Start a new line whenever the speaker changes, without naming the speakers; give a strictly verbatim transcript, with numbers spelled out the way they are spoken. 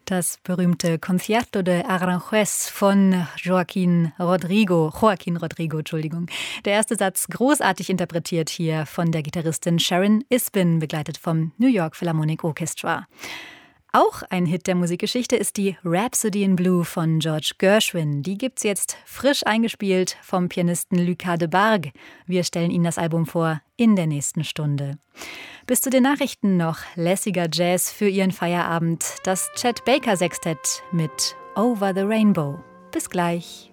Das berühmte Concierto de Aranjuez von Joaquín Rodrigo, Joaquín Rodrigo, Entschuldigung. Der erste Satz großartig interpretiert hier von der Gitarristin Sharon Isbin, begleitet vom New York Philharmonic Orchestra. Auch ein Hit der Musikgeschichte ist die Rhapsody in Blue von George Gershwin. Die gibt's jetzt frisch eingespielt vom Pianisten Lucas Debargue. Wir stellen Ihnen das Album vor in der nächsten Stunde. Bis zu den Nachrichten noch lässiger Jazz für Ihren Feierabend. Das Chet Baker Sextett mit Over the Rainbow. Bis gleich.